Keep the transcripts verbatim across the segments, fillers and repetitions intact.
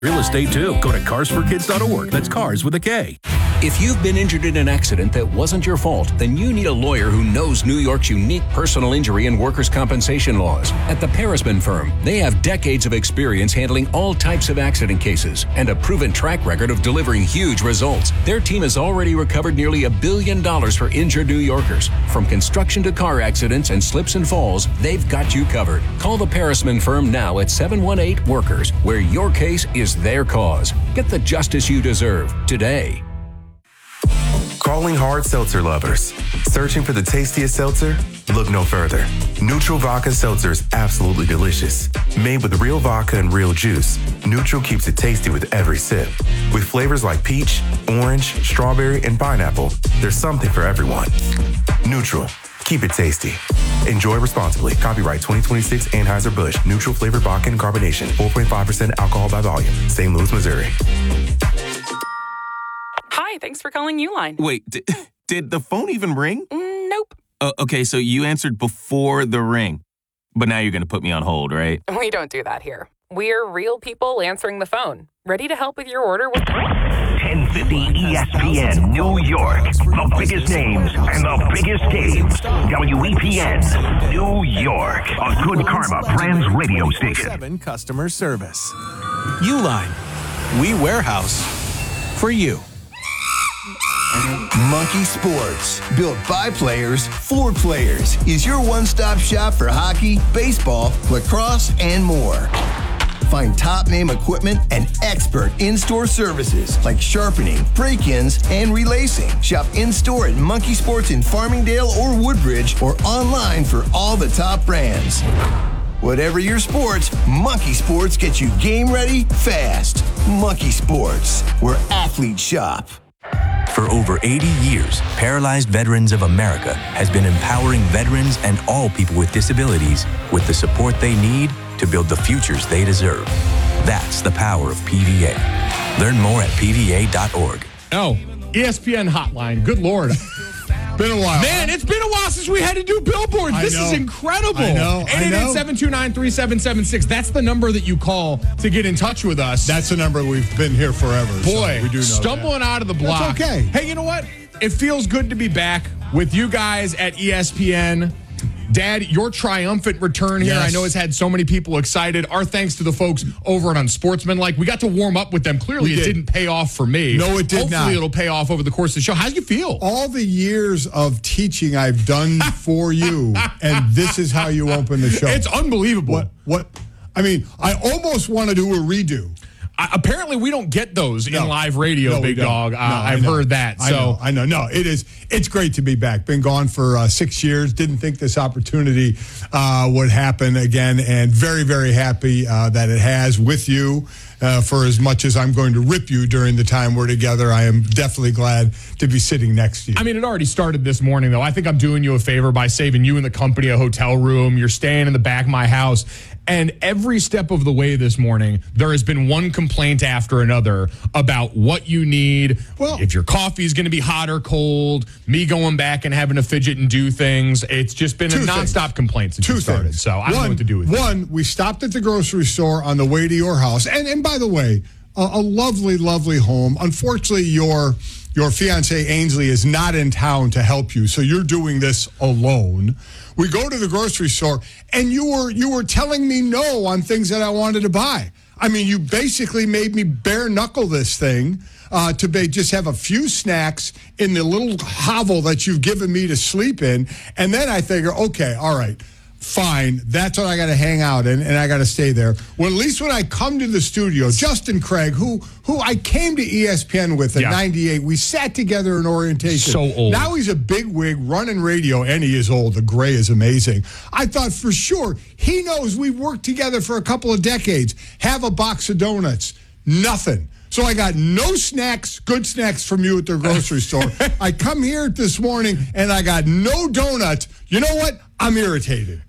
Real estate too. Go to cars for kids dot org. That's cars with a K. If you've been injured in an accident that wasn't your fault, then you need a lawyer who knows New York's unique personal injury and workers' compensation laws. At the Parisman Firm, they have decades of experience handling all types of accident cases and a proven track record of delivering huge results. Their team has already recovered nearly a billion dollars for injured New Yorkers. From construction to car accidents and slips and falls, they've got you covered. Call the Parisman Firm now at seven one eight workers, where your case is their cause. Get the justice you deserve today. Calling hard seltzer lovers. Searching for the tastiest seltzer? Look no further. Neutral Vodka Seltzer is absolutely delicious. Made with real vodka and real juice, Neutral keeps it tasty with every sip. With flavors like peach, orange, strawberry, and pineapple, there's something for everyone. Neutral. Keep it tasty. Enjoy responsibly. Copyright twenty twenty-six Anheuser-Busch. Neutral flavored vodka and carbonation. four point five percent alcohol by volume. Saint Louis, Missouri. Hi, thanks for calling Uline. Wait, did, did the phone even ring? Mm, nope. Uh, okay, so you answered before the ring. But now you're going to put me on hold, right? We don't do that here. We're real people answering the phone. Ready to help with your order with... ten fifty E S P N, New York. The biggest names and the biggest games. W E P N, New York. A Good Karma Brands radio station. Customer service. Uline. We warehouse for you. Monkey Sports, built by players for players, is your one-stop shop for hockey, baseball, lacrosse, and more. Find top-name equipment and expert in-store services like sharpening, break-ins, and relacing. Shop in-store at Monkey Sports in Farmingdale or Woodbridge, or online for all the top brands. Whatever your sports, Monkey Sports gets you game ready fast. Monkey Sports, where athletes shop. For over eighty years, Paralyzed Veterans of America has been empowering veterans and all people with disabilities with the support they need to build the futures they deserve. That's the power of P V A. Learn more at P V A dot org. Oh, E S P N Hotline. Good Lord. Been a while. Man, it's been a while since we had to do billboards. I this know. is incredible. I know. I eight eight eight, know. seven two nine, three seven seven six. That's the number that you call to get in touch with us. That's the number we've been here forever. Boy, so we do know stumbling that. out of the block. That's okay. Hey, you know what? It feels good to be back with you guys at E S P N. Dad, your triumphant return here, Yes. I know has had so many people excited. Our thanks to the folks over at Unsportsmanlike. We got to warm up with them. Clearly, We it did. didn't pay off for me. No, it did Hopefully, not. it'll pay off over the course of the show. How do you feel? All the years of teaching I've done for you, and this is how you open the show. It's unbelievable. What? What? I mean, I almost want to do a redo. I, apparently, we don't get those No. in live radio, No, we big don't. dog. Uh, No, I I've know. heard that. I So know, I know. No, it is. It's great to be back. Been gone for uh, six years. Didn't think this opportunity uh, would happen again, and very, very happy uh, that it has with you. Uh, for as much as I'm going to rip you during the time we're together, I am definitely glad to be sitting next to you. I mean, it already started this morning, though. I think I'm doing you a favor by saving you and the company a hotel room. You're staying in the back of my house. And every step of the way this morning, there has been one complaint after another about what you need. Well, if your coffee is going to be hot or cold, me going back and having to fidget and do things. It's just been a Two nonstop things. complaint since Two you started. things. So I don't one, know what to do with it. One, we stopped at the grocery store on the way to your house. And and by the way, a, a lovely, lovely home. Unfortunately, your your fiance Ainsley is not in town to help you, so you're doing this alone. We go to the grocery store, and you were you were telling me no on things that I wanted to buy. I mean, you basically made me bare knuckle this thing uh, to be, just have a few snacks in the little hovel that you've given me to sleep in, and then I figure, okay, all right. Fine, that's what I got to hang out in, and I got to stay there. Well, at least when I come to the studio, Justin Craig, who who I came to E S P N with at Yeah. ninety-eight, we sat together in orientation. So old. Now he's a big wig running radio, and he is old. The gray is amazing. I thought for sure he knows we've worked together for a couple of decades. Have a box of donuts. Nothing. So I got no snacks, good snacks from you at the grocery store. I come here this morning, and I got no donuts. You know what? I'm irritated.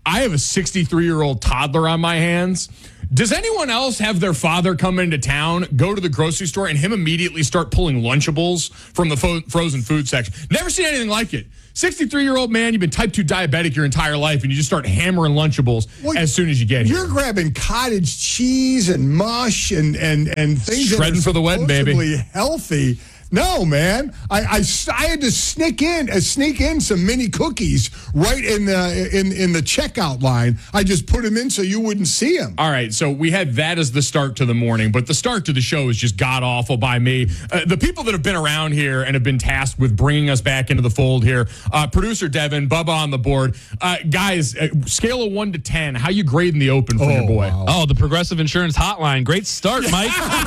I have a sixty-three-year-old toddler on my hands. Does anyone else have their father come into town, go to the grocery store, and him immediately start pulling Lunchables from the fo- frozen food section? Never seen anything like it. sixty-three-year-old man, you've been type two diabetic your entire life, and you just start hammering Lunchables well, as soon as you get here. You're grabbing cottage cheese and mush and, and, and things Shredding that are for the wedding, baby. Healthy. No, man. I, I, I had to sneak in uh, sneak in some mini cookies right in the in, in the checkout line. I just put them in so you wouldn't see them. All right, so we had that as the start to the morning, but the start to the show is just god-awful by me. Uh, the people that have been around here and have been tasked with bringing us back into the fold here, uh, producer Devin, Bubba on the board. Uh, guys, uh, scale of one to ten, how you grading the open for oh, your boy? Wow. Oh, the Progressive Insurance Hotline. Great start, Mike.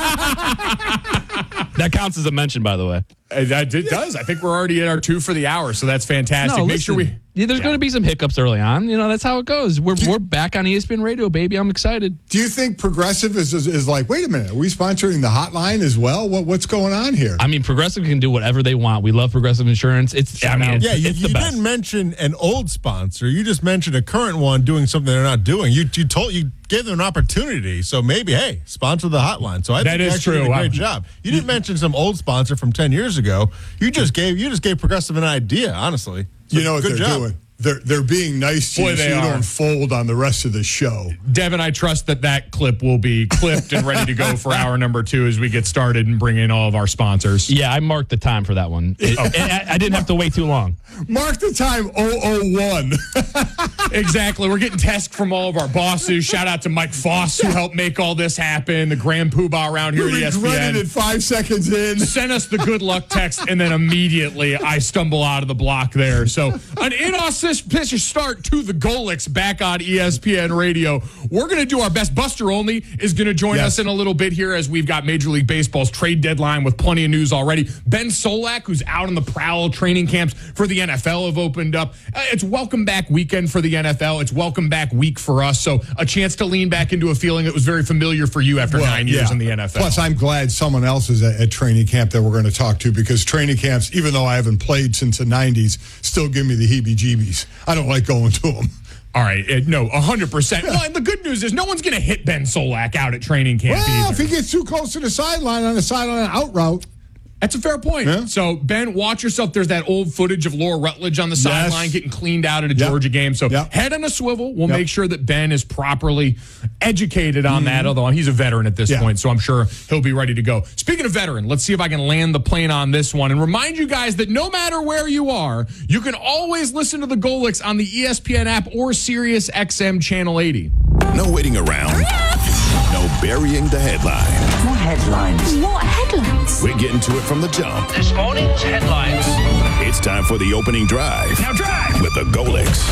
That counts as a mention, by the way. Uh, that it does. I think we're already at our two for the hour, so that's fantastic. No, Make listen, sure we. Yeah, there's yeah. going to be some hiccups early on. You know, that's how it goes. We're we're back on E S P N Radio, baby. I'm excited. Do you think Progressive is, is is like, wait a minute, are we sponsoring the hotline as well? What what's going on here? I mean, Progressive can do whatever they want. We love Progressive Insurance. It's I mean, yeah, it's, you, it's the you best. didn't mention an old sponsor. You just mentioned a current one doing something they're not doing. You you told you gave them an opportunity. So maybe, hey, sponsor the hotline. So I that think is you actually true. did a great I'm, job. You didn't mention some old sponsor from ten years ago. You just gave you just gave Progressive an idea. Honestly, so you know what good they're job. doing. They're they're being nice to Boy, you so they you are. don't fold on the rest of the show. Devin, I trust that that clip will be clipped and ready to go for hour number two as we get started and bring in all of our sponsors. Yeah, I marked the time for that one. It, Okay. I, I didn't have to wait too long. Mark the time oh oh one. Exactly. We're getting tests from all of our bosses. Shout out to Mike Foss, who helped make all this happen. The grand poobah around here You at E S P N. regretted it five seconds in. Sent us the good luck text, and then immediately I stumble out of the block there. So an inauspicious start to the Golix back on E S P N Radio. We're going to do our best. Buster Olney is going to join Yes. us in a little bit here as we've got Major League Baseball's trade deadline with plenty of news already. Ben Solak, who's out on the prowl, training camps for the N F L have opened up. Uh, it's welcome back weekend for the N F L. It's welcome back week for us. So a chance to lean back into a feeling that was very familiar for you after Well, nine years yeah. in the N F L. Plus, I'm glad someone else is at, at training camp that we're going to talk to, because training camps, even though I haven't played since the nineties, still give me the heebie-jeebies. I don't like going to them. All right, uh, no, one hundred percent. Well, and the good news is no one's going to hit Ben Solak out at training camp Well, either. if he gets too close to the sideline on the sideline out route. That's a fair point. Yeah. So, Ben, watch yourself. There's that old footage of Laura Rutledge on the Yes. sideline getting cleaned out at a Yep. Georgia game. So, Yep. head on a swivel. We'll Yep. make sure that Ben is properly educated on that, although he's a veteran at this Yeah. point, so I'm sure he'll be ready to go. Speaking of veteran, let's see if I can land the plane on this one and remind you guys that no matter where you are, you can always listen to the Golix on the E S P N app or Sirius X M Channel eighty. No waiting around. No burying the headline. What headlines? What headlines? We're getting to it from the jump. This morning's headlines. It's time for the opening drive. Now drive! With the Golix.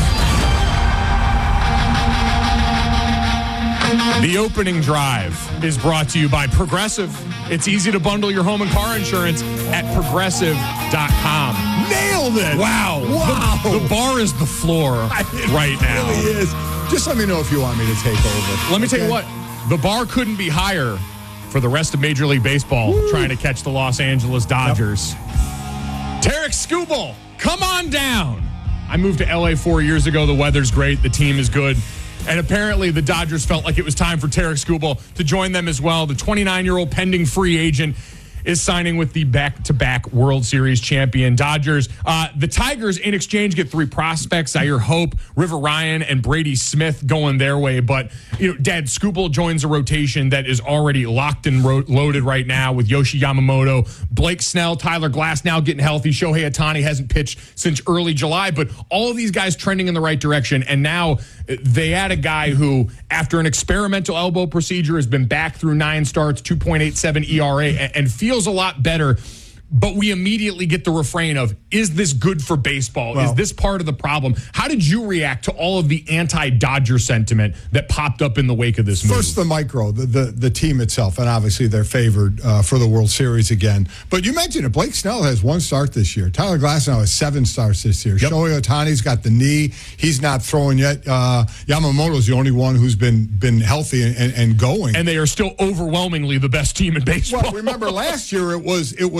The opening drive is brought to you by Progressive. It's easy to bundle your home and car insurance at progressive dot com. Nailed it! Wow. Wow. The, the bar is the floor It right now. really is. Just let me know if you want me to take over. Let me tell you Okay? what, the bar couldn't be higher for the rest of Major League Baseball Woo. trying to catch the Los Angeles Dodgers. Tarek Skubal, come on down. I moved to L A four years ago. The weather's great. The team is good. And apparently the Dodgers felt like it was time for Tarek Skubal to join them as well. The twenty-nine-year-old pending free agent is signing with the back-to-back World Series champion Dodgers. Uh, the Tigers, in exchange, get three prospects: Zaire Hope, River Ryan, and Brady Smith going their way. But, you know, Dad, Skubal joins a rotation that is already locked and ro- loaded right now with Yoshi Yamamoto, Blake Snell, Tyler Glass now getting healthy. Shohei Ohtani hasn't pitched since early July, but all of these guys trending in the right direction. And now they add a guy who, after an experimental elbow procedure, has been back through nine starts, two point eight seven E R A, and, and feels a lot better. But we immediately get the refrain of, is this good for baseball? Well, is this part of the problem? How did you react to all of the anti-Dodger sentiment that popped up in the wake of this move? First, the micro, the, the, the team itself, and obviously they're favored uh, for the World Series again. But you mentioned it. Blake Snell has one start this year. Tyler Glasnow has seven starts this year. Yep. Shohei Ohtani's got the knee. He's not throwing yet. Uh, Yamamoto's the only one who's been been healthy and, and, and going. And they are still overwhelmingly the best team in baseball. Well, remember last year it was it was the bat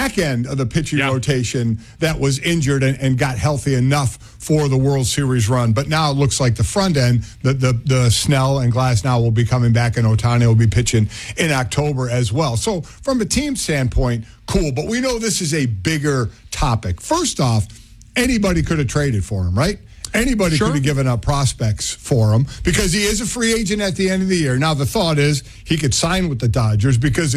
back end of the pitching yeah. rotation that was injured and, and got healthy enough for the World Series run. But now it looks like the front end, the the, the Snell and Glasnow will be coming back, and Ohtani will be pitching in October as well. So from a team standpoint, cool. But we know this is a bigger topic. First off, anybody could have traded for him, right? Anybody sure. could have given up prospects for him because he is a free agent at the end of the year. Now, the thought is he could sign with the Dodgers because